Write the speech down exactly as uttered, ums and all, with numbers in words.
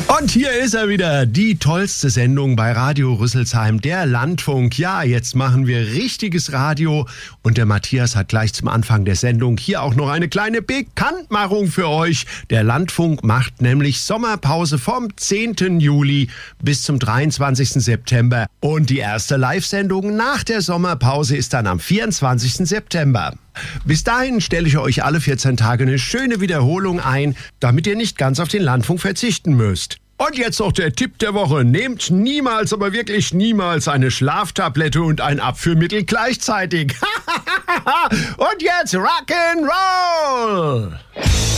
Und hier ist er wieder, die tollste Sendung bei Radio Rüsselsheim, der Landfunk. Ja, jetzt machen wir richtiges Radio und der Matthias hat gleich zum Anfang der Sendung hier auch noch eine kleine Bekanntmachung für euch. Der Landfunk macht nämlich Sommerpause vom zehnten Juli bis zum dreiundzwanzigsten September und die erste Live-Sendung nach der Sommerpause ist dann am vierundzwanzigsten September. Bis dahin stelle ich euch alle vierzehn Tage eine schöne Wiederholung ein, damit ihr nicht ganz auf den Landfunk verzichten müsst. Und jetzt noch der Tipp der Woche. Nehmt niemals, aber wirklich niemals eine Schlaftablette und ein Abführmittel gleichzeitig. Und jetzt Rock'n'Roll!